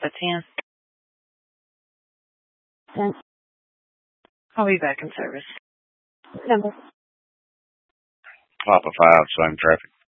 Papa 10. 10. I'll be back in service. Number. Papa 5, same traffic.